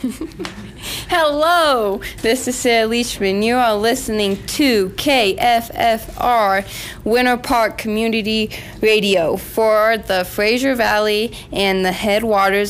Hello, this is Sarah Leachman. You are listening to KFFR Winter Park Community Radio for the Fraser Valley and the Headwaters